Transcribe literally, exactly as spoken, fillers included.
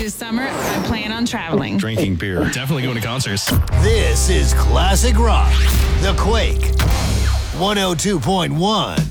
This summer, I plan on traveling. Drinking beer. Definitely going to concerts. This is Classic Rock, The Quake, one oh two point one.